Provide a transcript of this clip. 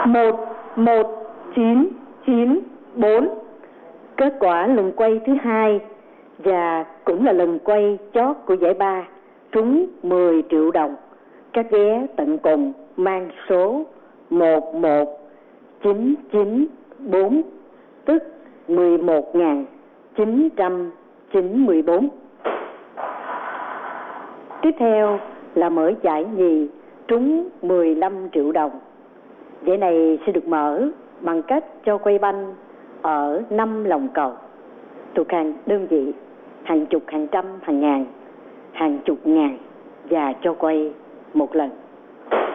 11994. Kết quả lần quay thứ hai và cũng là lần quay chót của giải ba trúng 10 triệu đồng. Các vé tận cùng mang số 11994, tức 11.994. Tiếp theo là mở giải nhì trúng 15 triệu đồng. Giải này sẽ được mở bằng cách cho quay banh ở 5 lòng cầu thuộc hàng đơn vị, hàng chục, hàng trăm, hàng ngàn, hàng chục ngàn, và cho quay một lần.